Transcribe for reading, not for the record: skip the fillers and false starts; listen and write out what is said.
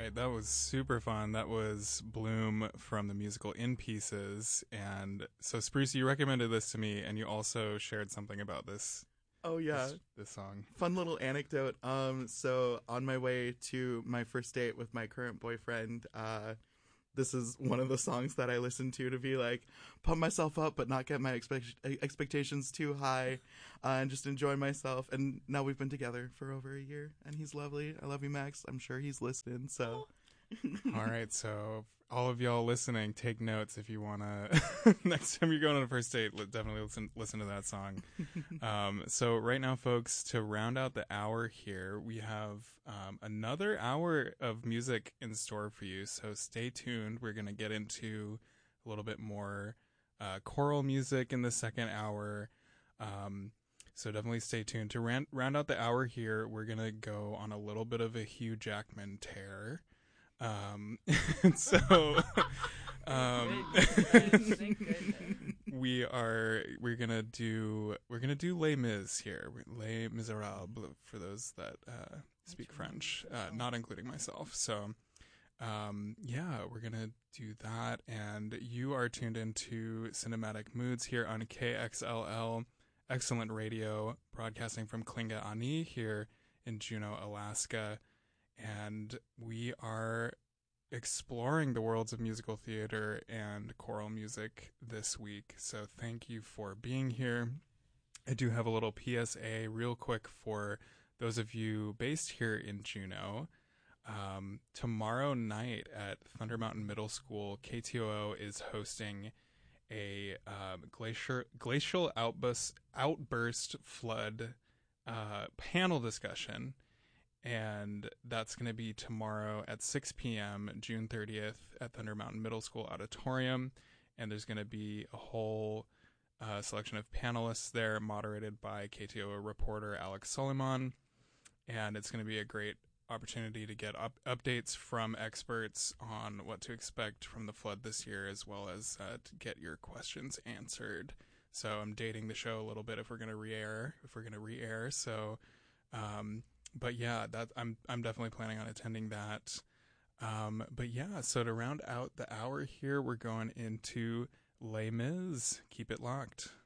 right, that was super fun. That was Bloom from the musical In Pieces. And so, Spruce, you recommended this to me, and you also shared something about this. Oh yeah, this song. fun little anecdote. So on my way to my first date with my current boyfriend, this is one of the songs that I listen to be like, pump myself up, but not get my expectations too high, and just enjoy myself. And now we've been together for over a year, and he's lovely. I love you, Max. I'm sure he's listening. So, all right. So all of y'all listening, take notes if you want to. Next time you're going on a first date, definitely listen to that song. So right now, folks, to round out the hour here, we have another hour of music in store for you. So stay tuned. We're going to get into a little bit more choral music in the second hour. So definitely stay tuned. To round out the hour here, we're going to go on a little bit of a Hugh Jackman tear. So we're gonna do Les Mis here, Les Miserables for those that speak French, not including myself. So yeah, we're gonna do that, and you are tuned into Cinematic Moods here on KXLL, excellent radio, broadcasting from Klinga Ani here in Juneau, Alaska. And we are exploring the worlds of musical theater and choral music this week. So thank you for being here. I do have a little PSA real quick for those of you based here in Juneau. Tomorrow night at Thunder Mountain Middle School, KTOO is hosting a glacial outburst flood panel discussion. And that's going to be tomorrow at 6 p.m., June 30th, at Thunder Mountain Middle School Auditorium. And there's going to be a whole selection of panelists there, moderated by KTOO reporter Alex Suleiman. And it's going to be a great opportunity to get updates from experts on what to expect from the flood this year, as well as to get your questions answered. So I'm dating the show a little bit if we're going to re-air. So, but yeah, that I'm definitely planning on attending that. But yeah, so to round out the hour here, we're going into Les Mis. Keep it locked.